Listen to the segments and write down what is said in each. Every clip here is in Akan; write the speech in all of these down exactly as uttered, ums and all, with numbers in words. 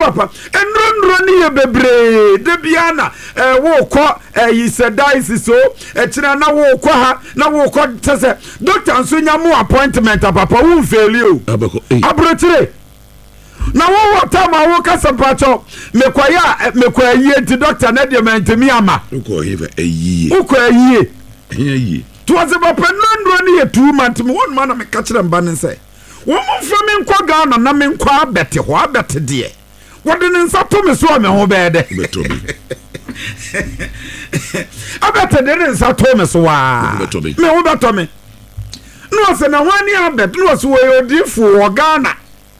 papa enro nro ni ye bebre de bia na eh wo kọ eh yisedai so e kira na wo kọ ha na wo kọ tese doctor nso nya mo appointment papa wo fail o abeko eh abrotire na wo wo tama wo kasa pacho mekwaya mekwayi ti doctor na de mentemi ama uko hiva eyi uko eyi eyi to was papa nro ni ye two month me won ma na me ka kira mba ne se wo mo fa me nkọ ga na na me nkọ abete ho abete de wode ne nsa to me so me ho be de beto me abete de ne nsa to me so wa me ho beto me no se na wani abete no so we odifu wo Ghana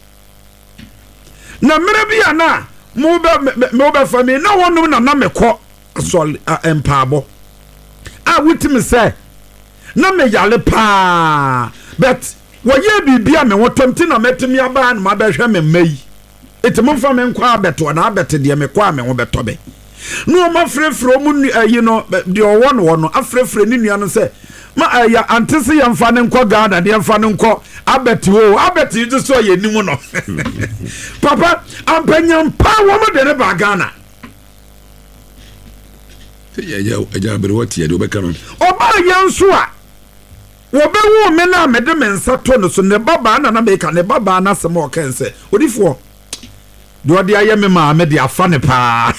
na mere bia na mo be mo be fa me na wonum na na me kọ so empaabo a wutimi say na me yale pa but woye bibia me wotomti na metimi aba na mabehwe me mai etimo fa me nkwa abeto na abete de me kwa me ho beto be no ma frefre mu yi no de owo no no afrefre ni nua no se ma ya antese ye mfa ne nkọ Ghana de mfa ne nkọ abete o abete ju so ye nimu no papa ampanyam pa wo mo de ne ba Ghana ya ya ya bere wati ya de obeka no oba yenso a wobewu me na mede me nsa to no so ne baba na na me ka ne baba na se mo kan se odifo do ode aye me ma me de afa ne pa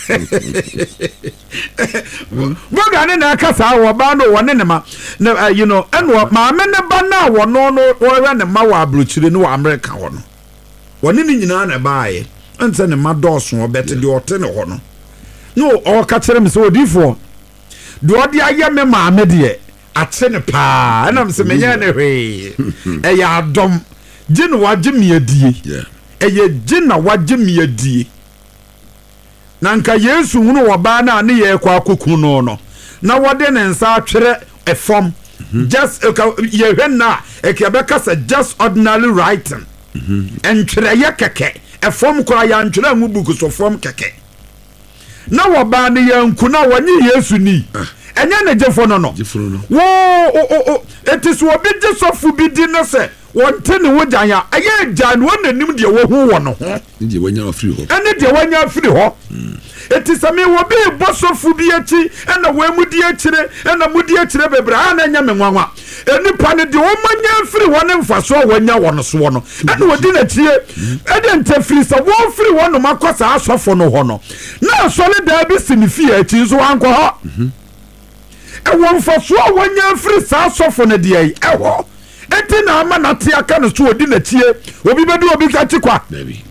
boga ne na kasa wo ba no wone ne ma you know eno ma me ne ba na wo no no wo ne ma wa abrochire ne wo America wo no wone ne nyina na baaye ense ne ma doso obete de ote ne ho no no o ka kire me se odifo do ode aye me ma me de atene pa na mse menye ne hwe e ya adom gin waje miadie yeah e ye gin na waje miadie na nka Yesu hunu wo ba na ne ye kwa koku no no na wode ne nsa atwere efom just ye hwe na e ke be kasa just ordinary writing mhm entwere ye keke efom kura ya ntwere mu buku so fom keke na wo ba ne ye nku na wonye Yesu ni enya na jefo no no wo o o etis wo bi jesofu bi di no se wonte ne wo janya aye jan wo nanim de wo hu wo no ho ndi wanya afiri ho ene de wanya afiri ho etis ame wo bi bosofu bi achi ena wo mu di achire ena mu di achire bebra ana nya me nwanwa enipa ne de wo manya afiri ho ne mfaso wanya wo no so no ena wo di na chie ede ntafiri sa wo afiri wo no makosa asofo no ho no na sole da bi sinifi achi so anko ho e won faso wanya afiri sa asofo ne de ai e ho enti na ama na te aka no so odi na chie obi bedu obi ka chikwa baby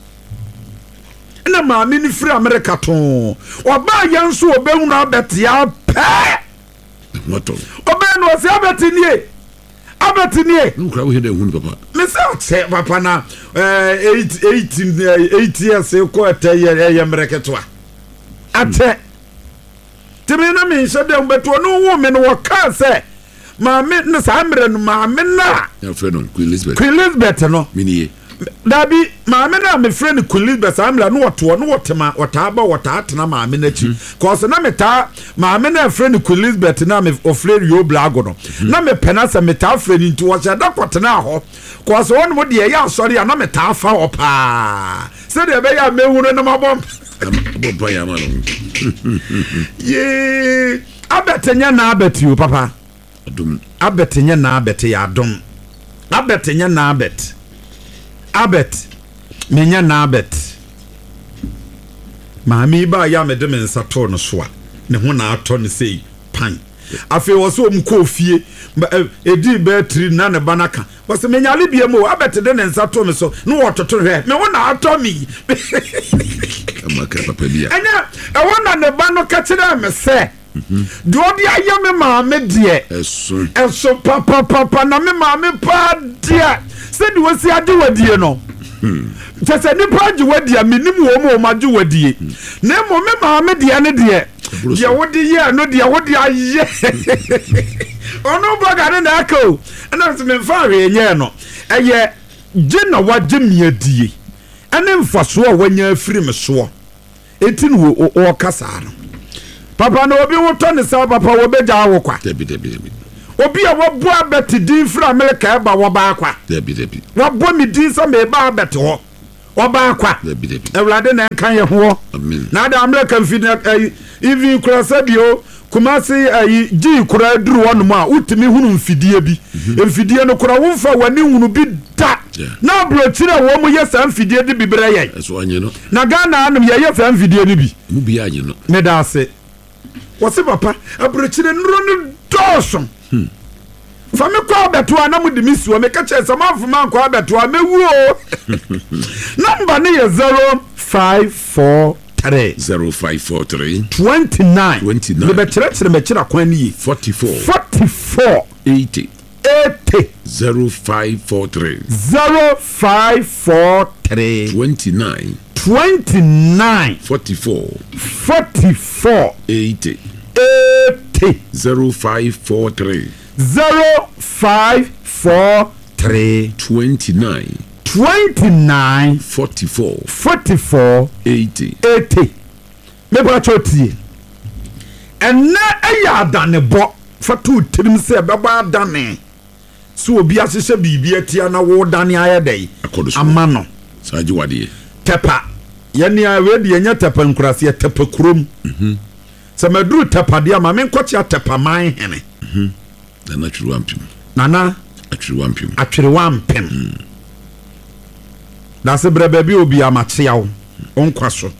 na ma ni free America to oba yanso obehu na abete ya pe moto oba no se abete nie abete nie nkra wo hede hu papa me se papa na eight eight years ko ate ye America to ate timi na me nse de mbeto no wo me no wo ka se ma me ne sa amre no ma me na ya friend on Queen Elizabeth Queen Elizabeth no mini dabi ma me na me friend Queen Elizabeth amre no woto no wotema wotaba wotatena ma me na chi cause na me ta ma me na friend Queen Elizabeth na me ofre yo blago no na me pena se me ta friend nti wo se da kwotena ho cause won mo de ya sorry na me ta fa opa se de be ya mehuru na mabom bobo ya mano ye abetenya na abeti o papa adum abetenya na abeti ya adum abetenya na abet abet menya na abet maami ba ya me de me nsa to no so a ne ho na ato ne sei pan afi wo so m ko fie edi battery na ne banaka was menya le bia mo abet de ne nsa to me so no wototo hwe me ho na ato mi amaka papa bia enya e wona ne ba no ka kire me se do di aye me ma me de eso eso papa papa na me ma me pa de se di wasi ade wadie no tese ni praji wadie me nim wo mo ma je wadie na mo me ma me de ne de de wodi ye no de wodi aye ono boga ne na ko na se me fa hwe nye no eye je na waje miadie ene mfaso a wanya afiri me so etin wo o kasa no papa no obi wo to ne sa papa wo beja wo kwa debi debi debi obi a wo bo abeti din fra America e ba wo ba kwa debi debi wo bo mi din sa me ba abeti ho oba kwa ewlade na kan ye ho na da America mfidi ivi kura sabio kumasi ayi ji kura duru wonu ma utimi hunu mfidie bi mfidie no kura wonfa wani hunu bi da na blochire wo mu ye sa mfidie de bibere ye na Ghana anum ye ye fa mfidie ni bi mu bi anye no me da se wose papa abrochire nro no doson hmm fa me kwa beto ana mu de misuo me ka che sama afuma kwa beto a mewu o number ne ye zero five four three zero five four three twenty-nine twenty-nine me betere tere me kira kwan ni forty-four forty-four eighty eighty zero five four three zero five four three twenty-nine twenty-nine forty-four forty-four eighty eighty zero five four three zero five four three twenty-nine twenty-nine forty-four forty-four eighty eighty me ba chotie enne eya adane bo fatu tirim se be ba adane so obi asese bibi atia na wo dane ayedai amano saji wade tepa yeni awe de nya tepa nkurase tepa kurom mhm se maduru tepa de ama me nkotia tepa man hene mhm na na twiri wampim nana atwiri wampim atwiri wampim mm. That's a baby will be a material on quasso.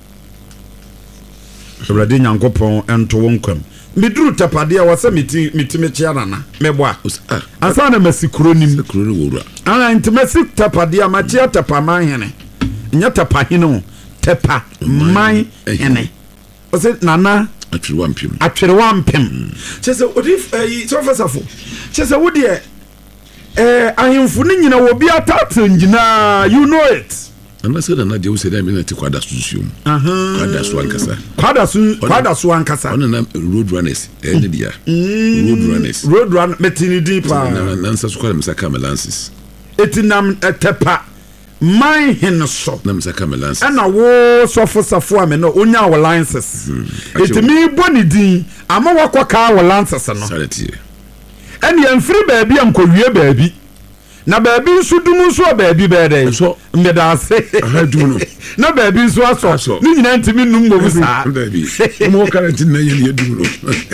So, the Yankopon and to Wonkum. Me drew tapadia was a meeting, meeting Chiana, Mebois. I found a messy cronim, and I intimacy tapadia, Matia tapa my hene. Nyatapahino, tepa, my hene. Was it Nana? Actually, one pim. Actually, one pim. She said, what if it's officer? She said, what dear? Eh, I am fooling, you know, will be a tartan, you know, you know it. And I said, and I do say, I'm in a Quadas to assume. Uh huh. Quadas one cassa. Quadas, Quadas one cassa. On a road runners, any dear. Road runners. Road run, metini deeper. And answer square Msakamelances. Etinam a tepa. My hen so. Namsakamelances. And a war so for Safwam and no unya our lances. It's me, Bonnie Dean. I'm a walk our lances and sanity. And you free baby and Korea baby. Na baby should do so baby bed. So me da say I do na baby so so. Ni nyina ntimi num mo sa baby. Mo karant na ye ye dum no.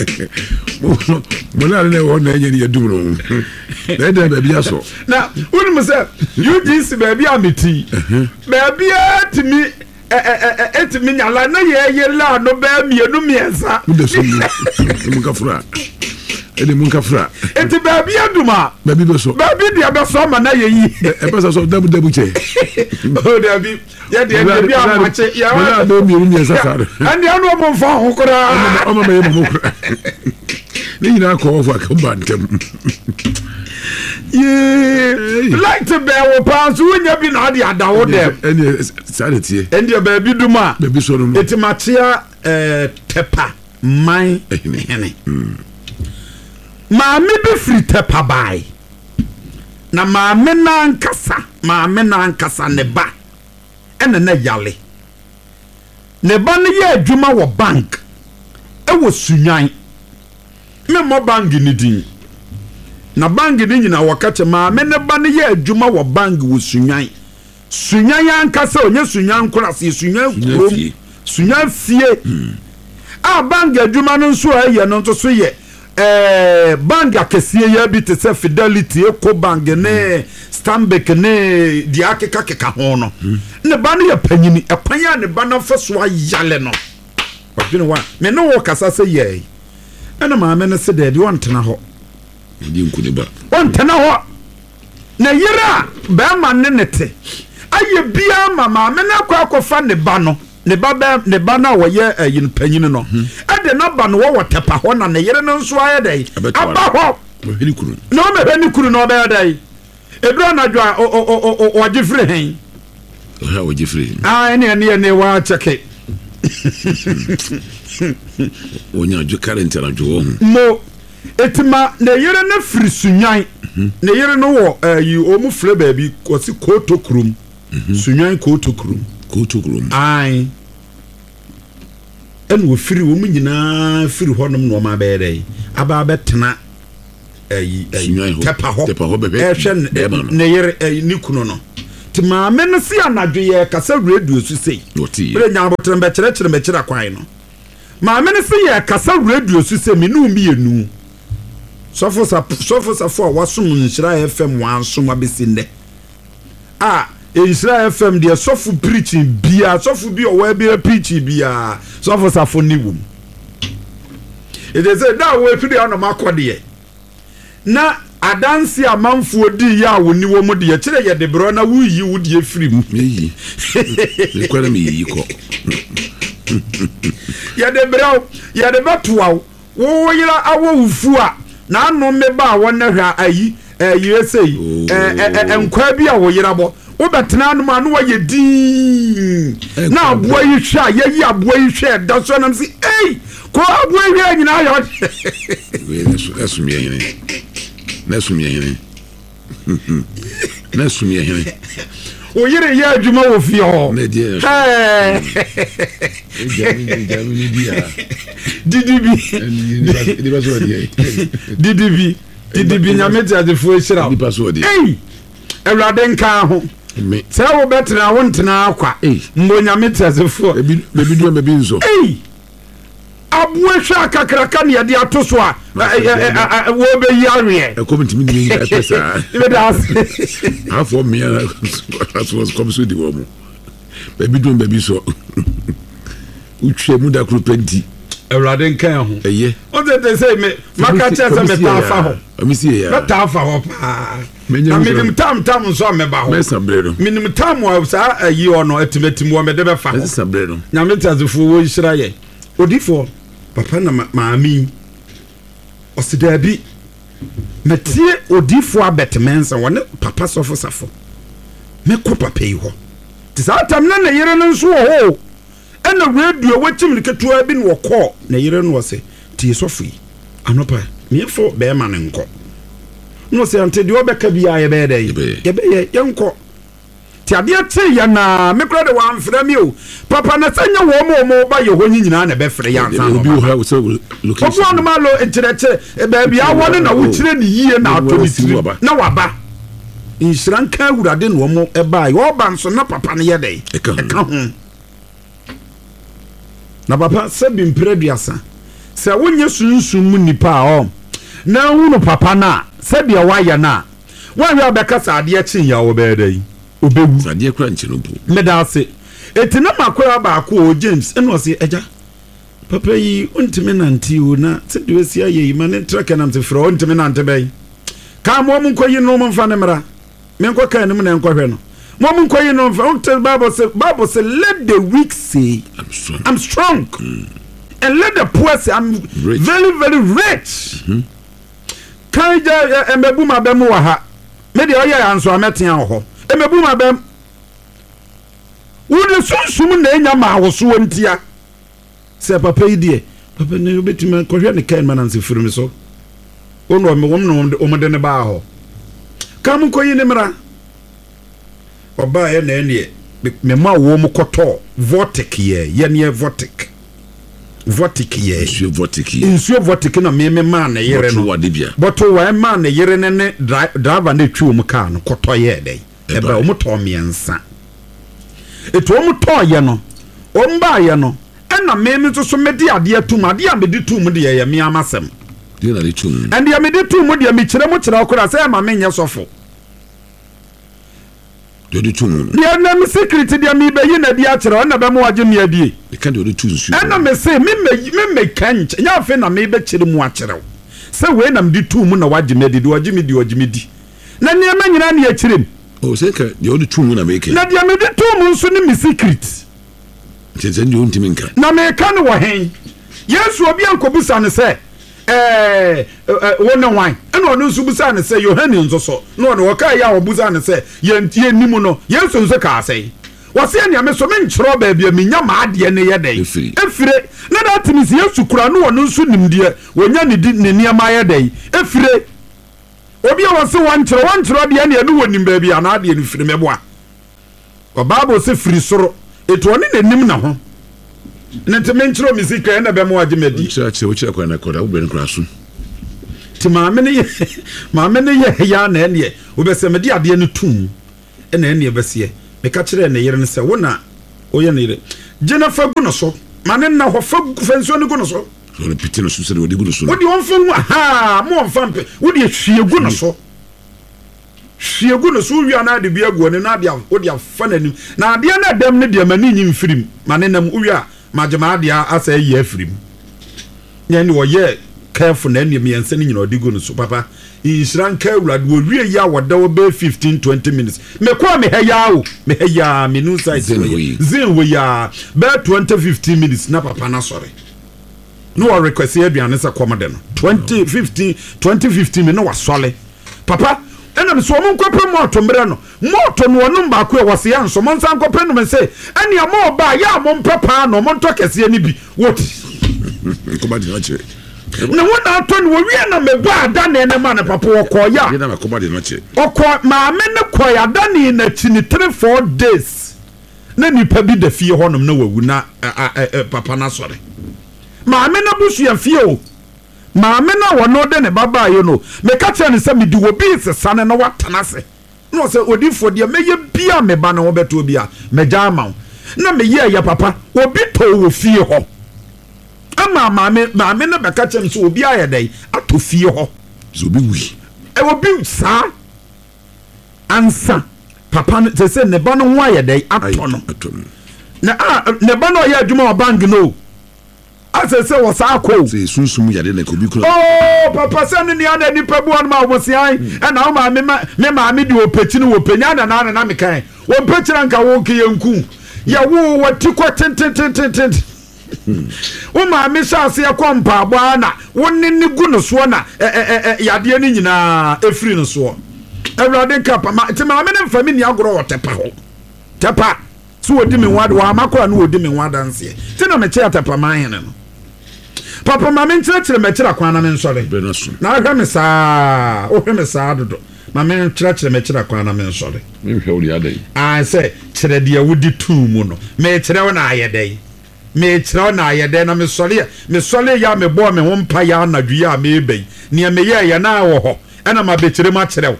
Mo na le won na ye ye dum no. Na da baby aso. Na wonu mo say you this baby amiti. Baby atimi eh eh eh etimi nyala na ye ye la no ba mienu miensa. Mo de so mo ka fura. Ele munka fra eti baby aduma baby beso baby dia beso ma na yeyi e pesa so dabu dabu che o dabi ya dia baby amache ya wa do mi mi sasa andi anu mo fa ho kora o ma me mo kora ni nyina ko fa ka bantem ye like to be wo pass wonya bi na ade adawo dem eni sanity andi baby duma baby so no eti machia eh tepa man hene maame be free tepa bai na maame na nkasa maame na nkasa ne ba ene na yale ne ba ne ye adwuma wo bank e wo sunyan me mo bank ni din na bank ni nyina wakache maame ne ba ne ye adwuma wo bank wo sunyan sunyan ankasa onye sunyan krase sunyan kuro sunyan fie a bank adwuma no nso aye no nto so ye eh bank akesie ya bi te se Fidelity Eco Bank ne Stanbic ne di akeka keka ho no ne ba ne ya panyini epanya ne ba na faso ayale no wadwene wa me no wo kasa se ye ena ma me ne se de de wontena ho di nkune ba wontena ho na yira ba ma ne nete aye bia ma ma me na kwa akofa ne ba no ne ba ne ba na wo ye yin panyini no ade na ba no wo tepa ho na ne yere no nso aye dai aba ho heni kuru no me heni kuru no ba dai edro na dwa o o o o gifre hen o ha o gifre ah ene ene ene wa cheke onya ju current na jo mo etima ne yere na firi sunyan ne yere no wo yi o mu fre ba bi ko si koto kurum sunyan koto kurum koto kurum ai en wo firi wo mu nyina firi honom no ma be dai aba betena eh tepa ho tepa ho bebe eh hwe ne yere ni kunu no ti maame no si anadwo yɛ kasa radio so sei bere nya abotre mbe kyerɛ kyerɛ mbe kyerɛ kwan no maame no si yɛ kasa radio so sei me no mi enu sofo sa sofo sa fo wasom nhyira F M wansom abesi nde ah nhyira F M de sofo preaching bia sofo bi o wa bi preaching bia sofo sa fo niwum it is say that we firi on makode na adansi amanfo di ya woni wo mu de kire ye de bro na wuyi wo de firi mu yi e kwara me yi ko ya de bro ya de batoa wo yira awo ufu a na anu me ba wona hwa ayi eh U S A eh enkwa bi a wo yira bo wo betena anu ma no ye din na aboa yi hwa ye yi aboa yi hwa da so nam si eh ko aboa yi nyina ya we esu me yene nesu me yene nesu me yene o yire ye adwuma wo fi ho na die eh D D B D D B D D B nyamete adefo ehira eh ewrade nka ho se wo betra wo ntena akwa mbo nyamete adefo bebi do bebi nso eh abuwe hwa kakraka ne yade atoso a wo be yare e komiti mi ni pesa be das afo me aso komso di wo mo bebi do bebi so utwe mu da kru twenty ewrade nkan ho eye o te say me maka che se me ta fa ho mi si ya ta fa ho pa na minim tam tam so me ba ho me sabrero minim tam wa sa ayi ono etimetim wo me de be fa ho sabrero nya me tazefo wo hira ye odifo papa na maami osidabi metie odifo abetmensa wona papa sofo safo me ko papa yi ho tisatam na na yere no nso ho ena radio wachim ketua bi no ko na yere no wose tie sofo yi anopa me fo be ma ne nko no se ante de obeka bia ye be dey ye be ye yenko ti ade ate ya na me kro de wan fra mi o papa na sanya wo mo mo ba ye ho nyina na be fre ya ansa no bi ho so location obo no ma lo enkyereke e ba bia wone na wo kire ni yie na ato ni tiri na waba insiran ka wurade no mo e ba yo ba nso na papa ne ye dey e ka ho na papa se bi mpreduasa se wonye sunsun mu nipa o na hu no papa na se bia wa ya na wa hwa be kasa ade chin ya wo be dey obewu ade kura nchi no bu medase etina makora ba ko o James eno se eja papa yi untime nanti o na se de wesi aye yi mane traka nam se fro untime nante bay ka mo mun koyi no mun fa ne mra men ko kan nim na enko hwe no mo mun koyi no fa until Bible say Bible say let the weak say I'm strong I'm strong mm. and let the poor say I'm rich. very very rich mhm kan ja embebu mabem wa ha me de oya anso ametia ho embebu mabem wo de sunsum na enya ma wo so ntia se papa yi de papa ne obetima kohwe ne kan mananse firimi so ono me wom no omde ne ba ho kam koyi ne mra oba ye na ene me ma wo mo koto vortic ye ye ne vortic vortic ye insuo vortic ye insuo vortic na me me ma na yere no boto wa ma na yere ne ne driver na twi om car no koto ye dey e ba o mo to miensa eto o mo to ye no o mba ye no na me me so me de ade atum ade a me de tum de ye me amasem de na de tum and ye me de tum de me kire mo kire okura say ma me nye sofo de de tum de na me secret de me be yi na de a kire na be mo waje me adie e kan de de tum su and na me say me me me kan nya fe na me be kire mu a kire say we na me de tum na waje me de de waje me de waje me di na ne ma nyina na ye kire o say ka de de tum na me ke na de me de tum nso ni me secret na me kan wo hen Yesu obi ankobusa ne se eh wona wan eno no nsu busa ne se Yohane nso so no no woka ya obusa ne se ye ntie nimu no Yesu nso ka asai wose ene me so me nkyero ba bia me nya ma ade ne ye dai efire na da timisi Yesu kura no wono nsu nimde wonya ne di ne niama ye dai efire obi a wose wan kyero wan kyero de ne no wonim ba bia na ade ne fire meboa o Bible se firi soro eto oni na nim na ho na te menchiro misika na be mo agimedi chira chira chira kwa na koda wo be nkra so ti ma me ne ma me ne ye ya na ne wo be se me de ade ne tum ɛna ɛne ɛbɛseɛ meka kyerɛ ne yere ne sɛ wona oyɛ ne yere gyina fa gu no so ma ne na hɔ fa fa nsuo no gu no so so piti no so sɛ wode gu no so wode ɔmfa mu ha mo ɔmfa mpe wode hwie gu no so hwie gu no so wia na de bia gu ne na de wode afa n'anim na adeɛ na dam ne de mani nyi mfirim ma ne nam wia magyema adeɛ asa yi afirim nyɛ ne wɔyɛ careful na ne miɛnsa ne nyina ɔde gu no so papa inhyira nka awurade wɔwie yi a wɔda wɔ bɛ fifteen twenty minutes mekɔa me ha yaa o me ha yaa me no side zin wɔ yaa bɛ twenty fifteen minutes na papa na sɔre no wɔ request aduane sɛ kɔm de no twenty fifteen twenty fifteen me no wasɔle papa ɛnam so ɔmo nkɔpɛ mɔɔto mmerɛ no mɔɔto no ɔnom baako a wɔse yɛ nso mo nsa nkɔpɛ nom sɛ ɛnea ma ɔba yɛ a mo mpɛ paa na ɔmo ntɔ kɛseɛ no bi wɔti nkɔba de no akyerɛ na wona atɔ no wɔwie na mebɔ adane ne ma ne papa wɔkɔɔ yɛ yɛ na makɔba de no akyerɛ ɔkɔ maame ne kɔɔ adane n'akyi ne three four days na nipa bi da fie hɔnom na wawu na papa no asɔre maame no busua fie o maame na wɔno de ne baba yɛ no meka kyerɛ ne sɛ medi wɔ bi sesane na watena se na ɔsɛ odifo deɛ mɛyɛ bia me ba no wɔbɛtɔ bi a mɛgya ama wo na meyɛ yɛ papa obi tɔ wɔ fie hɔ ama maame maame na bɛka kyerɛ me sɛ obi ayɛ dɛn atɔ fie hɔ sɛ obi wi ɛ obi saa ansa papa no sɛ sɛ ne ba no ho ayɛ dɛn atɔ no na a ne ba no ɔyɛ adwuma wɔ bank no ase se wo sa ko se sunsum yade na ko bi kura oh papa se ne nia na nipa bu on ma wo sian e na wo ma me me ma me di opeti no openya na na na me kan wo petira nka wo ke yanku ya wo wati ko tintintintin wo ma me sha se ko mpa abo na wo ne ne gu no so na yade ni nyina efiri no so ewrade nka pa ma ti ma me ne mfa me ni agoro wo tepa ho tepa so wodi me wade wa makora no wodi me wada nse ti na me che atepa man he no papa ma me nkyerɛkyerɛ mɛkyerɛ kwan na me nsɔre na ahwɛ me saa ohwɛ me saa dodo ma me nkyerɛkyerɛ mɛkyerɛ kwan na me nsɔre me hwɛ wo ya dai ah sɛ kyerɛ de wodi tu mu no me kyerɛ wo na ayɛ dai me kyerɛ wo na ayɛ dai na me sɔre me sɔre ya me bɔ me ho mpa ya anadwu ya me bai ne me yɛ yɛ na wɔ hɔ ɛna ma be kyerɛ ma kyerɛ wo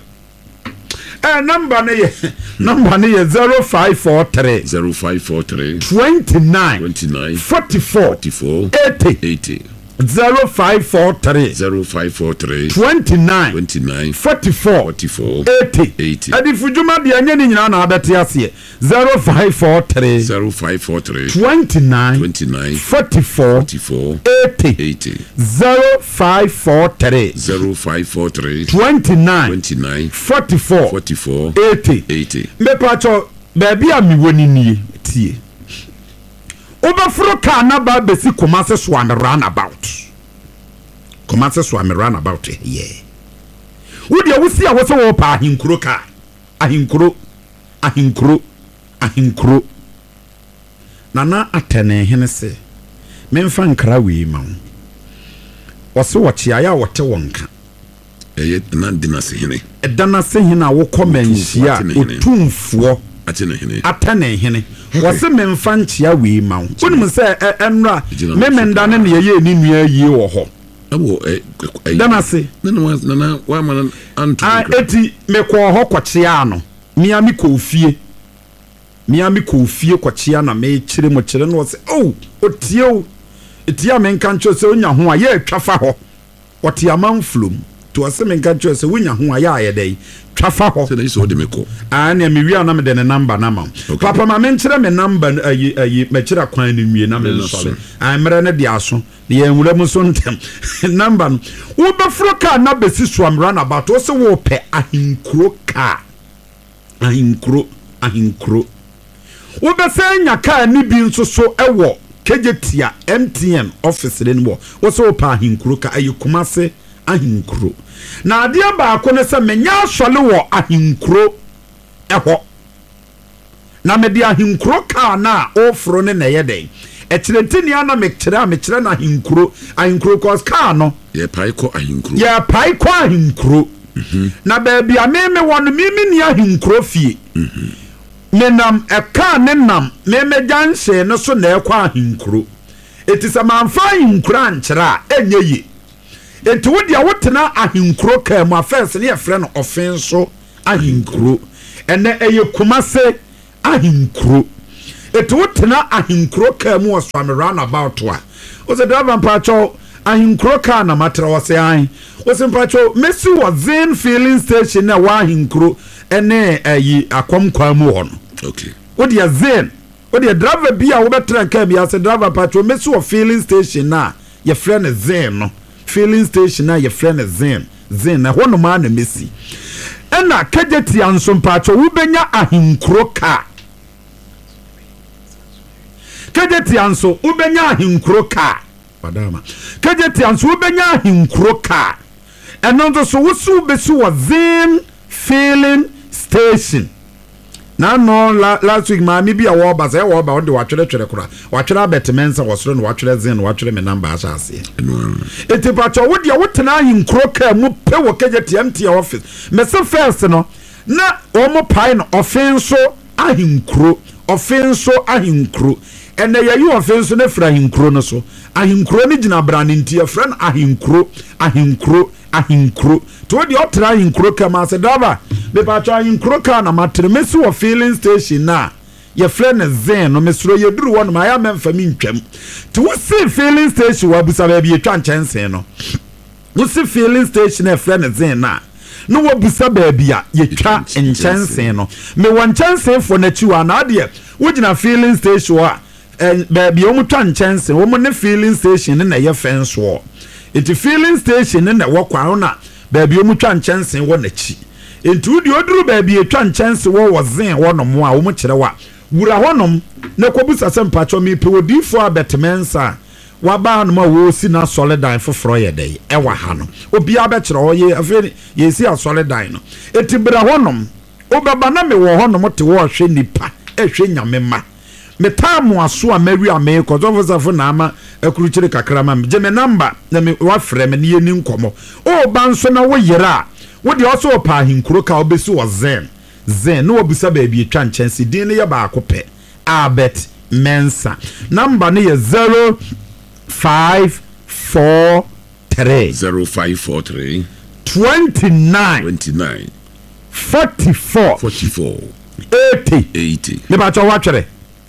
eh number ne ye number ne ye zero five four three zero five four three twenty-nine twenty-nine forty-four forty-four eighty eighty zero five four three zero five four three twenty-nine twenty-nine forty-four forty-four eighty eighty adi fujuma de anya ni nyina na abete ase zero five four three zero five four three twenty-nine twenty-nine forty-four forty-four eighty eighty zero five four three zero five four three twenty-nine twenty-nine forty-four forty-four eighty eighty me pacho baby a mi woni nie tie obafro ka na ba besi Kumasi so am run about Kumasi so am run about yeah wo de wo si a wo so wo pa ahinkuro ka ahinkuro ahinkuro ahinkuro nana atene hene se memfa nkra we ma wo so wo chia ya wote wonka eye na dina se hene edana se hene a wo komanhia otumfuo atene hene atene hene wose memfa nchia we ma wo unim se enra memenda ne ne ye ni nua yie wo ho abo eh dana se nana nana wa ma antu ah eti me ko ho kwachia no mia mi ko fie mia mi ko fie kwachia na me kire mo kire no se oh otie o etia me nka ncho se onya ho a ye twafa ho otia manflom to ase me nka ncho se wonya ho a ye ayedai twafa ho se na iso de me ko ah na me wi na me de ne number na ma papa ma me nkire me number ayi ayi me kire kwan ne nwie na me sole ah mere ne de aso de enwura mu so ntem number no wo befro ka na besi so am run about wo se wo pe ahinkuro ka ahinkuro ahinkuro wo be se nya ka ni bi nso so ewo kejetia M T N office le no wo se wo pa ahinkuro ka ayi Kumasi ahinkuro na ade ba ko ne se menya asole wo ahinkuro eho na me de ahinkuro ka na ofro ne na ye den e kirentini ana me kire me kire na ahinkuro ahinkuro cause ka no ye pai ko ahinkuro ye pai ko ahinkuro na baby a me me won me me ni ahinkuro fie mhm nenam eka ne nam me me janse no so na ekwa ahinkuro etisa manfa ahinkuro ankyera enye yi enti wo dia wotena ahinkuro ka mu afense ne ye frɛ no offenso ahinkuro ɛnɛ ɛyɛ Kumase ahinkuro etu wotena ahinkuro kaa mu wɔ Swami roundabout a wose driver mpacho ahinkuro kaa na matra wose an wose mpacho mesi wɔ Zen filling station na wa ahinkuro ɛne ayi akomkwa mu hɔ no okay wode ya Zen wode ya driver bi a wobetra kaa bi ase driver mpacho mesi wɔ filling station na ye frɛ ne Zen no filling station na ye frɛ ne Zen Zen na hɔ no ma na mesi ɛna kejeti anso mpacho wobenya ahinkuro kaa kejeti anso ubenya ahinkuro kaa padama kejeti anso ubenya ahinkuro kaa eno nso so wusu besu wa Zen filling station na no la, last week ma mi bia wo ba say wo ba wo de watwere twere kura watwere abetmensa wosoro no watwere Zen watwere me number asha ase eti pacho wo de wo tena ahinkuro kaa mu pe wo kejeti M T office mese first no na o mo pai no offenso ahinkuro offenso ahinkuro ene ya you offense na fra ahinkuro no so ahinkuro ni gina brand ntia fra ahinkuro ahinkuro ahinkuro to di otra ahinkuro kama se daba be pa cho ahinkuro ka na matre mesi wo filling station na ye fra na Zen no mesuro ye duru won ma ya memfa mi ntwam to wo see filling station wa busa ba bi etwa nchensen no wo see filling station na fra na Zen na no wo busa ba bi a ye twa nchensen no me won nchensen fo na chiwa na ade wo gina filling station wa baby omu twa nchense omu ne filling station na ye fence wo enti filling station na wo kwa na baby omu twa nchense wo na chi enti udi oduru baby e twa nchense wo wo Zen wo no mo a omu kire wa wura honom na kobusa sempa cho mi pe odifo abetmensa wa ba no ma wo si na solidan foforo ye dey e wa ha no obi abekire ho ye afeni ye si a solidan no enti bra honom obaba na me wo honom te wo hwe nipa e hwe nyame ma metamu aso a mari ame kozofosafo na ama akuruchire kakrama je me number na me wa frɛ me ne yeni nkomo o ba nso na wo yera wo de oso pa ahinkuro ka obesi wo Zen Zen no obisa ba bi etwa nchense din ne ye ba akopɛ abet mensa number ne ye zero five four three zero five four three twenty-nine twenty-nine forty-four forty-four eighty eighty me ba cho wa twere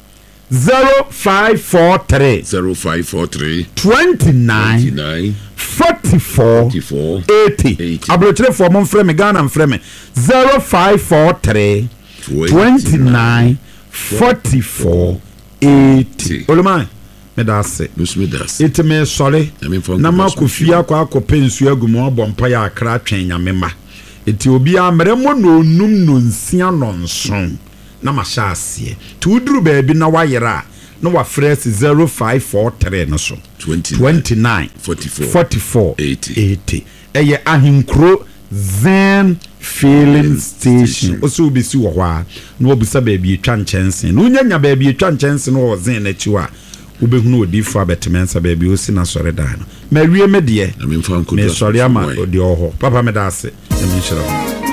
zero five four three zero five four three twenty-nine twenty-nine forty-four forty-four eighty abrochire for mon frame Ghana frame zero five four three twenty-nine forty-four eighty olumai me da se me da se it me sorry na makofia kwa akopensu agumo obompa ya akra twen nyame ma eti obi amre mo no num no nsia no nson na masha asie to duru baby na wayera na wa fresh zero five four three no so twenty-nine forty-four eighty eye ahinkuro Zen filling station oso obisi wo hwa na obusa baby etwa nchensen na unyanya baby etwa nchensen no wo Zen na chiwa ubehunu odifo abetmensa baby osi na sore dan no mawie me de me sore ama odi oho papa me da ase na me shira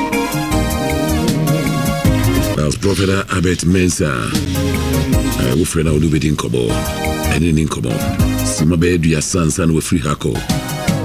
As Prophet Abet Mensa, I will friend out with Incobo, and in Incobo, Sima Bedu, your sons, and with free Hako.